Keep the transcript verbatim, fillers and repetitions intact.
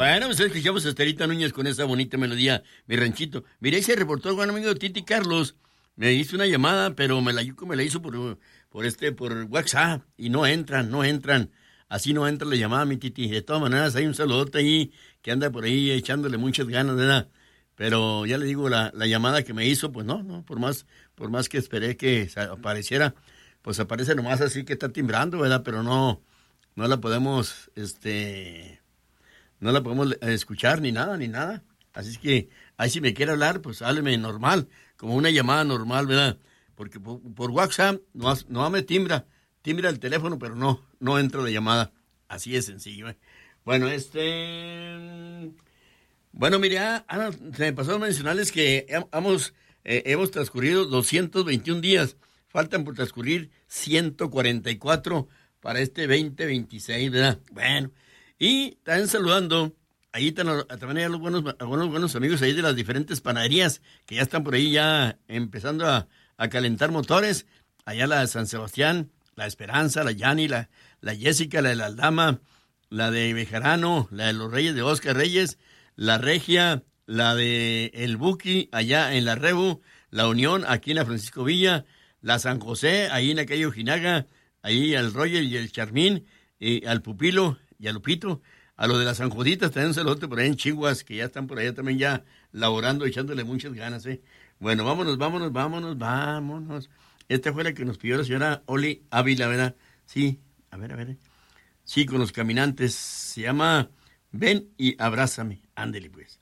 Bueno, pues escuchamos a Estelita Núñez con esa bonita melodía, mi ranchito. Mira, ahí se reportó el buen amigo Titi Carlos. Me hizo una llamada, pero me la, me la hizo por, por este, por WhatsApp. Y no entran, no entran. Así no entra la llamada, mi Titi. De todas maneras, hay un saludote ahí que anda por ahí echándole muchas ganas, ¿verdad? Pero ya le digo, la, la llamada que me hizo, pues no, no, por más, por más que esperé que apareciera, pues aparece nomás así que está timbrando, ¿verdad? Pero no, no la podemos, este, no la podemos escuchar ni nada, ni nada. Así es que, ahí si me quiere hablar, pues hábleme normal, como una llamada normal, ¿verdad? Porque por, por WhatsApp no, no me timbra, timbra el teléfono, pero no, no entra la llamada. Así es sencillo, ¿eh? Bueno, este... Bueno, mira, ah, se me pasó a mencionarles que hemos, eh, hemos transcurrido doscientos veintiún días. Faltan por transcurrir ciento cuarenta y cuatro para este veinte veintiséis, ¿verdad? Bueno, y también saludando, ahí están, también hay algunos, algunos buenos amigos ahí de las diferentes panaderías que ya están por ahí ya empezando a, a calentar motores. Allá la de San Sebastián, la Esperanza, la Yani, la, la Jessica, la de la Aldama, la de Bejarano, la de los Reyes de Oscar Reyes, la Regia, la de El Buki, allá en la Rebu, la Unión, aquí en la Francisco Villa, la San José, ahí en la calle Ojinaga, ahí al Roger y el Charmín, y al Pupilo y al Lupito, a los de las San Juditas, también un saludo por ahí en Chihuas, que ya están por allá también ya laborando, echándole muchas ganas, ¿eh? Bueno, vámonos, vámonos, vámonos, vámonos. Esta fue la que nos pidió la señora Oli Ávila, ¿verdad? Sí, a ver, a ver. Sí, con los caminantes, se llama Ven y Abrázame. Ándele, pues.